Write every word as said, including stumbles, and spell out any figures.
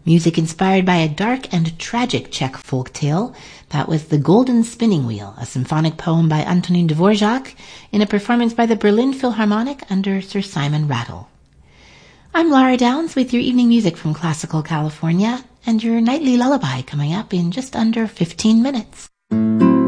Music inspired by a dark and tragic Czech folk tale. That was The Golden Spinning Wheel, a symphonic poem by Antonin Dvorak in a performance by the Berlin Philharmonic under Sir Simon Rattle. I'm Laura Downs with your evening music from Classical California and your nightly lullaby coming up in just under fifteen minutes.